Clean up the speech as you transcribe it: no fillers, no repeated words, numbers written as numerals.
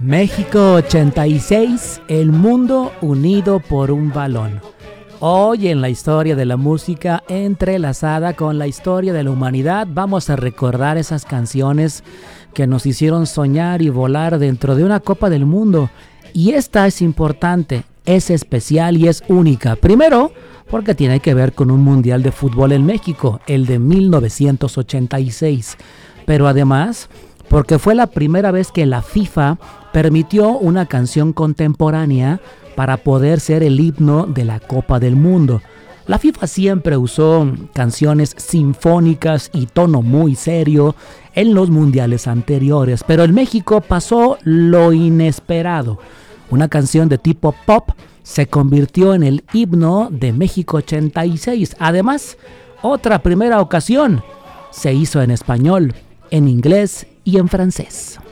México 86, el mundo unido por un balón. Hoy en la historia de la música entrelazada con la historia de la humanidad vamos a recordar esas canciones que nos hicieron soñar y volar dentro de una Copa del Mundo. Y esta es importante, es especial y es única. Primero, porque tiene que ver con un mundial de fútbol en México, el de 1986. Pero además, porque fue la primera vez que la FIFA permitió una canción contemporánea para poder ser el himno de la Copa del Mundo. La FIFA siempre usó canciones sinfónicas y tono muy serio en los mundiales anteriores, pero en México pasó lo inesperado. Una canción de tipo pop se convirtió en el himno de México 86. Además, otra primera ocasión se hizo en español, en inglés y en francés.